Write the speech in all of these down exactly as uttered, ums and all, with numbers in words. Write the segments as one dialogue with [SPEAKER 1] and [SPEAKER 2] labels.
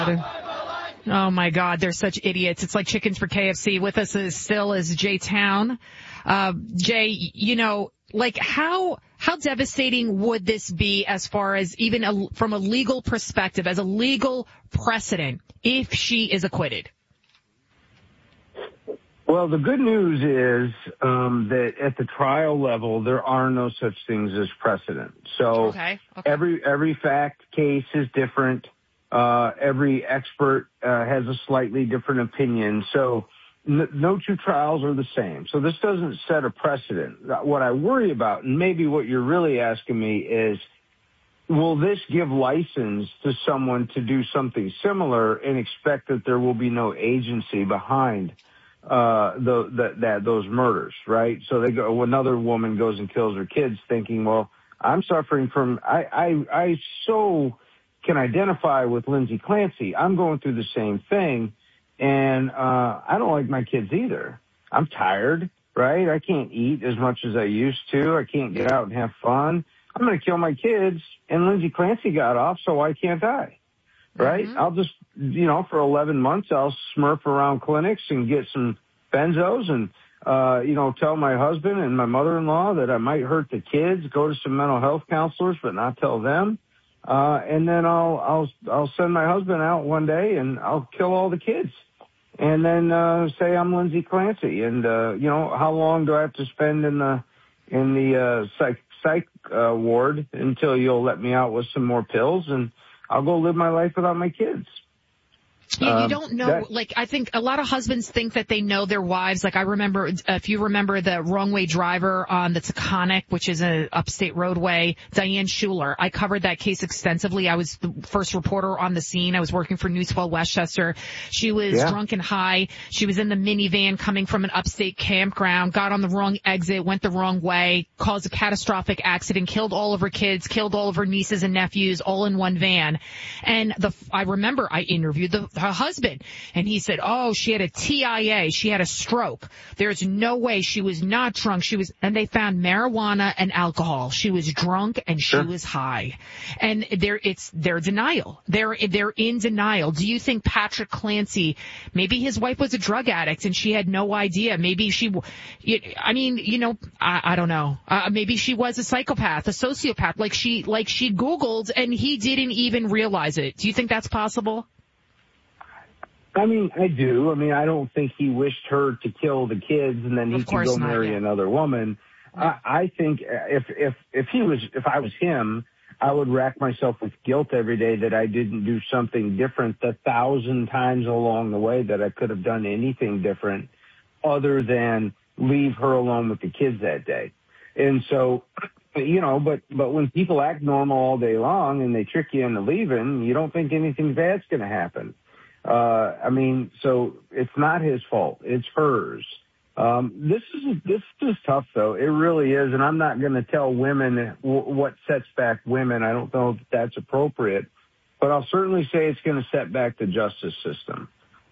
[SPEAKER 1] Oh, my God. They're such idiots. It's like chickens for K F C. With us is still is Jay Town. Uh, Jay, you know, like how how devastating would this be as far as even a, from a legal perspective, as a legal precedent, if she is acquitted?
[SPEAKER 2] Well, the good news is um, that at the trial level, there are no such things as precedent. So
[SPEAKER 1] okay. Okay.
[SPEAKER 2] every every fact case is different. Uh, every expert uh, has a slightly different opinion. So n- no two trials are the same. So this doesn't set a precedent. What I worry about, and maybe what you're really asking me is, will this give license to someone to do something similar and expect that there will be no agency behind uh, the, the, that those murders, right? So they go, another woman goes and kills her kids thinking, well, I'm suffering from, I, I, I so can identify with Lindsay Clancy. I'm going through the same thing, and uh I don't like my kids either. I'm tired, right? I can't eat as much as I used to. I can't get out and have fun. I'm going to kill my kids, and Lindsay Clancy got off, so why can't I? Right? Mm-hmm. I'll just, you know, for eleven months, I'll smurf around clinics and get some benzos and, uh, you know, tell my husband and my mother-in-law that I might hurt the kids, go to some mental health counselors, but not tell them. Uh, and then I'll, I'll, I'll send my husband out one day and I'll kill all the kids. And then, uh, say I'm Lindsay Clancy. And, uh, you know, how long do I have to spend in the, in the, uh, psych, psych, uh, ward until you'll let me out with some more pills and I'll go live my life without my kids.
[SPEAKER 1] You, you don't know, um, like, I think a lot of husbands think that they know their wives. Like, I remember, if you remember the Wrong Way Driver on the Taconic, which is a upstate roadway, Diane Schuler. I covered that case extensively. I was the first reporter on the scene. I was working for News twelve Westchester. She was yeah. drunk and high. She was in the minivan coming from an upstate campground, got on the wrong exit, went the wrong way, caused a catastrophic accident, killed all of her kids, killed all of her nieces and nephews, all in one van. And the, I remember I interviewed the, her husband, and he said, oh, she had a T I A, she had a stroke. There's no way she was not drunk. She was, and they found marijuana and alcohol. She was drunk and she
[SPEAKER 2] sure.
[SPEAKER 1] was high. And they're, it's, they're denial. They're, they're in denial. Do you think Patrick Clancy, maybe his wife was a drug addict and she had no idea? Maybe she, I mean, you know, I, I don't know. Uh, maybe she was a psychopath, a sociopath, like she, like she Googled and he didn't even realize it. Do you think that's possible?
[SPEAKER 2] I mean, I do. I mean, I don't think he wished her to kill the kids and then he could go
[SPEAKER 1] not,
[SPEAKER 2] marry
[SPEAKER 1] yeah.
[SPEAKER 2] another woman.
[SPEAKER 1] Yeah.
[SPEAKER 2] I, I think if, if, if he was, if I was him, I would rack myself with guilt every day that I didn't do something different the thousand times along the way, that I could have done anything different other than leave her alone with the kids that day. And so, you know, but, but when people act normal all day long and they trick you into leaving, you don't think anything bad's going to happen. Uh, I mean, so it's not his fault. It's hers. Um, this is, this is tough though. It really is. And I'm not going to tell women w- what sets back women. I don't know if that's appropriate, but I'll certainly say it's going to set back the justice system.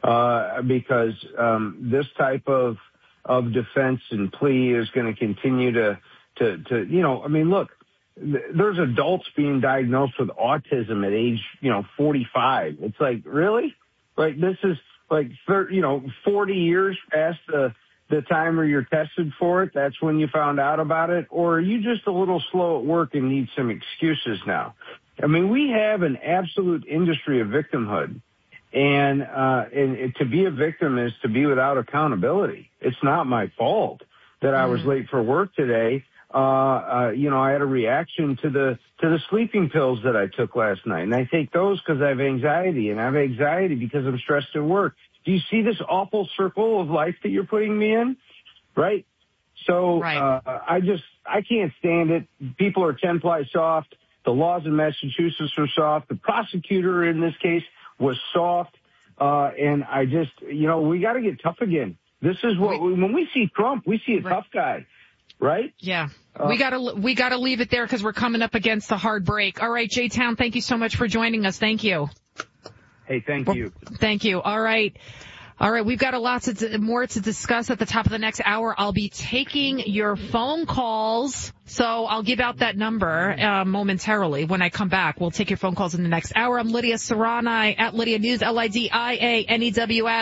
[SPEAKER 2] Uh, because, um, this type of, of defense and plea is going to continue to, to, to, you know, I mean, look, th- there's adults being diagnosed with autism at age, you know, forty-five. It's like, really? Like, this is like, you know, forty years past the, the time where you're tested for it. That's when you found out about it. Or are you just a little slow at work and need some excuses now? I mean, we have an absolute industry of victimhood. And, uh, and it, to be a victim is to be without accountability. It's not my fault that I was late for work today. Uh, uh, you know, I had a reaction to the, to the sleeping pills that I took last night. And I take those because I have anxiety, and I have anxiety because I'm stressed at work. Do you see this awful circle of life that you're putting me in? Right? So,
[SPEAKER 1] right.
[SPEAKER 2] uh, I just, I can't stand it. People are ten ply soft. The laws in Massachusetts are soft. The prosecutor in this case was soft. Uh, and I just, you know, we got to get tough again. This is what, we, when we see Trump, we see a right. tough guy. Right?
[SPEAKER 1] Yeah. Uh, we gotta, we gotta leave it there because we're coming up against the hard break. All right, Jay Town, thank you so much for joining us. Thank you.
[SPEAKER 2] Hey, thank
[SPEAKER 1] well,
[SPEAKER 2] you.
[SPEAKER 1] Thank you. All right. All right, we've got a lot to, more to discuss at the top of the next hour. I'll be taking your phone calls, so I'll give out that number uh, momentarily when I come back. We'll take your phone calls in the next hour. I'm Lydia Serrani at Lydia News, L I D I A N E W S.